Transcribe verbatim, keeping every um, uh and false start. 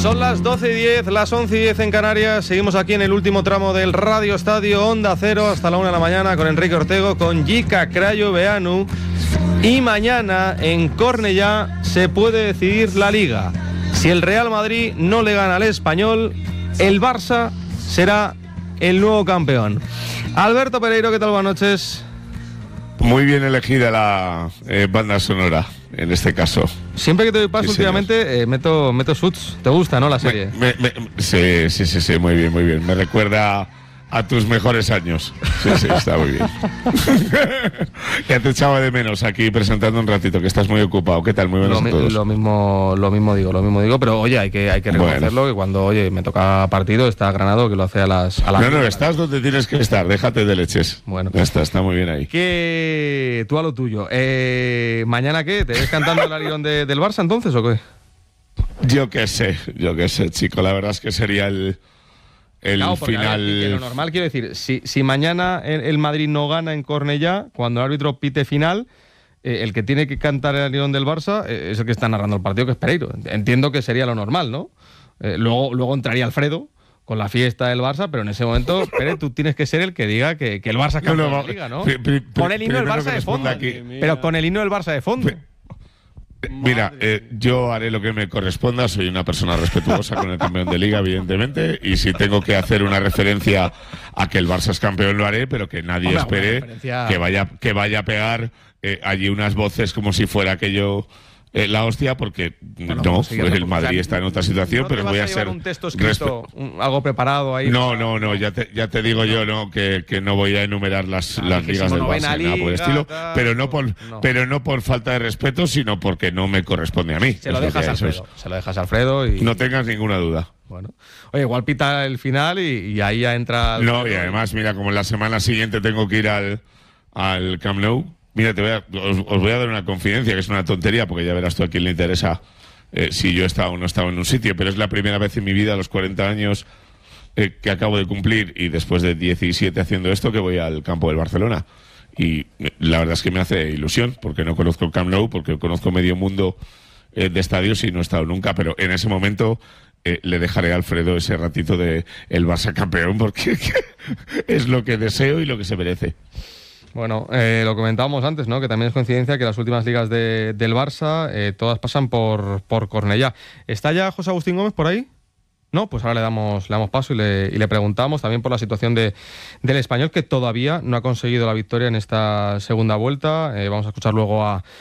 Son las doce y diez, las once y diez en Canarias. Seguimos aquí en el último tramo del Radio Estadio Onda Cero hasta la una de la mañana con Enrique Ortego, con Jika Crayoveanu. Y mañana en Cornellá se puede decidir la Liga. Si el Real Madrid no le gana al Español, el Barça será el nuevo campeón. Alberto Pereiro, ¿qué tal? Buenas noches. Muy bien elegida la eh, banda sonora, en este caso. Siempre que te doy paso sí, últimamente eh, meto, meto Suits. ¿Te gusta, no, la serie? Me, me, me, sí, sí, sí, sí, muy bien, muy bien. Me recuerda a tus mejores años. Sí, sí, está muy bien. Ya te echaba de menos aquí presentando un ratito, que estás muy ocupado. ¿Qué tal? Muy buenos lo, a todos. Lo mismo, lo mismo digo, lo mismo digo, pero oye, hay que, hay que reconocerlo, bueno. Que cuando oye me toca partido está Granado, que lo hace a las... A las no, no, estás donde tienes que estar, déjate de leches. Bueno. Ya está, está muy bien ahí. Que tú a lo tuyo. Eh, ¿Mañana qué? ¿Te ves cantando el Arión de, del Barça entonces o qué? Yo qué sé, yo qué sé, chico, la verdad es que sería el... El claro, porque, final. Ver, que lo normal, quiero decir, si, si mañana el, el Madrid no gana en Cornellá, cuando el árbitro pite final, eh, el que tiene que cantar el Arión del Barça eh, es el que está narrando el partido, que es Pereiro. Entiendo que sería lo normal, ¿no? Eh, luego, luego entraría Alfredo con la fiesta del Barça, pero en ese momento, Pere, tú tienes que ser el que diga que, que el Barça es campeón no, no, de la Liga, ¿no? Pri, pri, pri, con el himno del Barça de fondo. Aquí. Pero con el himno del Barça de fondo. Pri, Mira, eh, yo haré lo que me corresponda, soy una persona respetuosa con el campeón de Liga, evidentemente, y si tengo que hacer una referencia a que el Barça es campeón lo haré, pero que nadie Hombre, espere referencia... que vaya que vaya a pegar eh, allí unas voces como si fuera aquello eh, la hostia, porque bueno, no, pues el Madrid o sea, está en otra situación, ¿no pero voy a, a ser un texto escrito, un, algo preparado ahí? No, no, no, ya te, ya te digo no. yo no que, que no voy a enumerar las, no, las ligas del Barça, nada por el estilo, tal, pero no por no. pero no por falta de respeto, sino porque no me corresponde a mí. Se lo dejas a Alfredo, se lo dejas a Alfredo y no tengas ninguna duda. Bueno, oye, igual pita el final y, y ahí ya entra. No, y además, mira, como la semana siguiente tengo que ir al al Camp Nou. Mira, te voy a, os, os voy a dar una confidencia, que es una tontería, porque ya verás tú a quién le interesa eh, si yo he estado o no he estado en un sitio, pero es la primera vez en mi vida, a los cuarenta años eh, que acabo de cumplir, y después de diecisiete haciendo esto, que voy al campo del Barcelona. Y eh, la verdad es que me hace ilusión, porque no conozco el Camp Nou, porque conozco medio mundo eh, de estadios y no he estado nunca, pero en ese momento eh, le dejaré a Alfredo ese ratito de el Barça campeón, porque es lo que deseo y lo que se merece. Bueno, eh, lo comentábamos antes, ¿no? Que también es coincidencia que las últimas ligas de, del Barça eh, todas pasan por, por Cornellá. ¿Está ya José Agustín Gómez por ahí? No, pues ahora le damos, le damos paso y le, y le preguntamos también por la situación de, del Español, que todavía no ha conseguido la victoria en esta segunda vuelta. Eh, vamos a escuchar luego a,